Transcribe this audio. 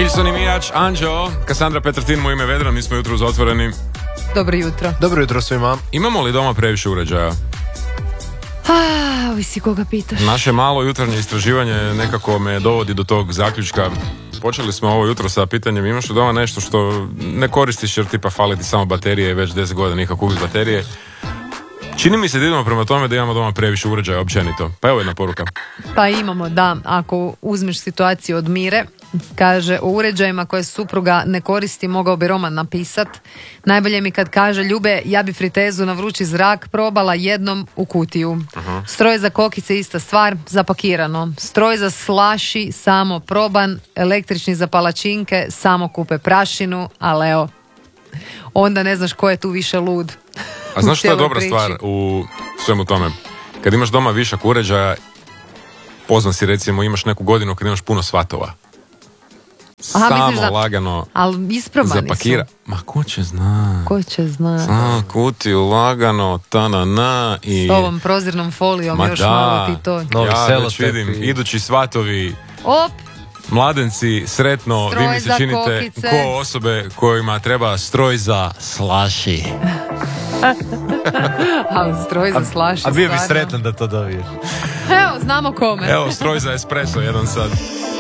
Hilson i Mijač, Anđeo, Kassandra Petratin, u ime Vedra, mi smo jutro zatvoreni. Dobro jutro. Dobro jutro svima. Imamo li doma previše uređaja? Ovisi koga pitaš. Naše malo jutarnje istraživanje nekako me dovodi do tog zaključka. Počeli smo ovo jutro sa pitanjem, imaš li doma nešto što ne koristiš jer tipa fali ti samo baterije i već 10 godina nikako kupiti baterije. Čini mi se da idemo prema tome da imamo doma previše uređaja općenito. Pa evo jedna poruka. Pa imamo, da, ako uzmeš situaciju od Mire, kaže, o uređajima koje supruga ne koristi mogao bi roman napisat. Najbolje mi kad kaže, Ljube, ja bi fritezu na vrući zrak probala jednom u kutiju. Stroj za kokice ista stvar, zapakirano. Stroj za slaši, samo proban. Električni za palačinke, samo kupe prašinu, ali evo, onda ne znaš ko je tu više lud. A znaš što je dobra stvar u svemu tome? Kad imaš doma višak uređaja, poznan si recimo, imaš neku godinu kad imaš puno svatova. Samo lagano zapakira. Ma ko će zna? Ko će zna? Kutiju lagano, ta-na-na i... S ovom prozirnom folijom još malo ti to... Ja već vidim, idući svatovi... Op! Mladenci, sretno, stroj vi mi se činite kokice. ko osobe kojima treba stroj za slaši. Ali stroj za slaši, A bio bi stvarno. sretan da to dobiješ. Evo, znamo kome. Evo, stroj za espresso, jedan sad.